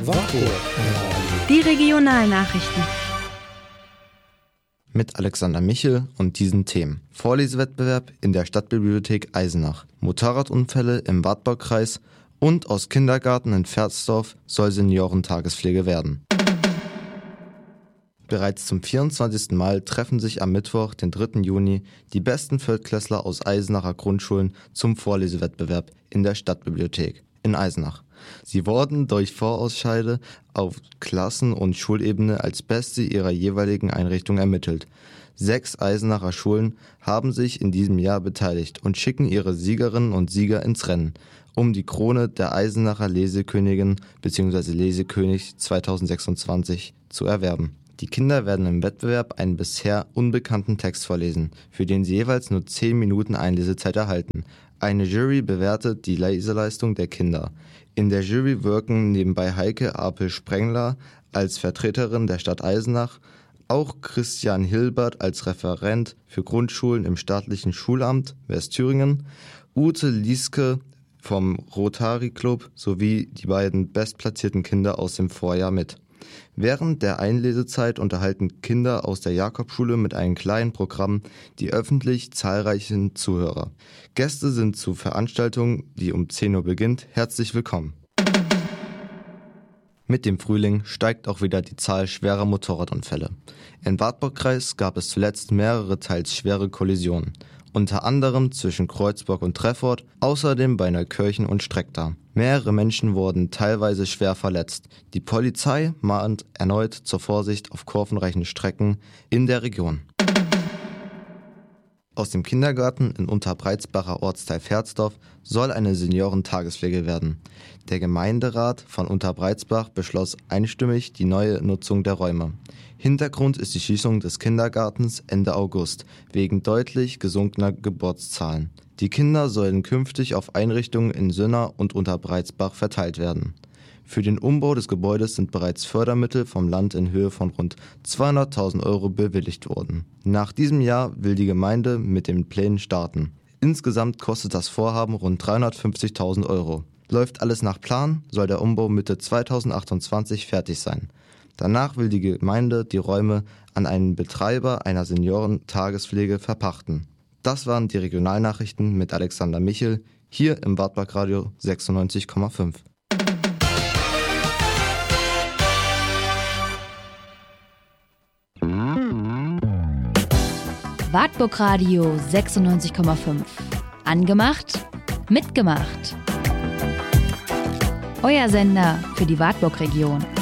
Wartburg. Die Regionalnachrichten. Mit Alexander Michel und diesen Themen. Vorlesewettbewerb in der Stadtbibliothek Eisenach. Motorradunfälle im Wartburgkreis und aus Kindergarten in Pferdsdorf soll Seniorentagespflege werden. Bereits zum 24. Mal treffen sich am Mittwoch, den 3. Juni, die besten Viertklässler aus Eisenacher Grundschulen zum Vorlesewettbewerb in der Stadtbibliothek in Eisenach. Sie wurden durch Vorausscheide auf Klassen- und Schulebene als Beste ihrer jeweiligen Einrichtung ermittelt. 6 Eisenacher Schulen haben sich in diesem Jahr beteiligt und schicken ihre Siegerinnen und Sieger ins Rennen, um die Krone der Eisenacher Lesekönigin bzw. Lesekönig 2026 zu erwerben. Die Kinder werden im Wettbewerb einen bisher unbekannten Text vorlesen, für den sie jeweils nur 10 Minuten Einlesezeit erhalten. Eine Jury bewertet die Leseleistung der Kinder. In der Jury wirken nebenbei Heike Apel-Sprengler als Vertreterin der Stadt Eisenach, auch Christian Hilbert als Referent für Grundschulen im staatlichen Schulamt Westthüringen, Ute Lieske vom Rotary Club sowie die beiden bestplatzierten Kinder aus dem Vorjahr mit. Während der Einlesezeit unterhalten Kinder aus der Jakobschule mit einem kleinen Programm die öffentlich zahlreichen Zuhörer. Gäste sind zur Veranstaltung, die um 10 Uhr beginnt, herzlich willkommen. Mit dem Frühling steigt auch wieder die Zahl schwerer Motorradunfälle. Im Wartburgkreis gab es zuletzt mehrere teils schwere Kollisionen, unter anderem zwischen Kreuzburg und Treffort, außerdem bei Neukirchen und Streckda. Mehrere Menschen wurden teilweise schwer verletzt. Die Polizei mahnt erneut zur Vorsicht auf kurvenreichen Strecken in der Region. Aus dem Kindergarten in Unterbreitsbacher Ortsteil Pferdsdorf soll eine Seniorentagespflege werden. Der Gemeinderat von Unterbreitsbach beschloss einstimmig die neue Nutzung der Räume. Hintergrund ist die Schließung des Kindergartens Ende August wegen deutlich gesunkener Geburtszahlen. Die Kinder sollen künftig auf Einrichtungen in Sünna und Unterbreitsbach verteilt werden. Für den Umbau des Gebäudes sind bereits Fördermittel vom Land in Höhe von rund 200.000 Euro bewilligt worden. Nach diesem Jahr will die Gemeinde mit den Plänen starten. Insgesamt kostet das Vorhaben rund 350.000 Euro. Läuft alles nach Plan, soll der Umbau Mitte 2028 fertig sein. Danach will die Gemeinde die Räume an einen Betreiber einer Seniorentagespflege verpachten. Das waren die Regionalnachrichten mit Alexander Michel, hier im Wartburg-Radio 96,5. Wartburg-Radio 96,5. Angemacht, mitgemacht. Euer Sender für die Wartburg-Region.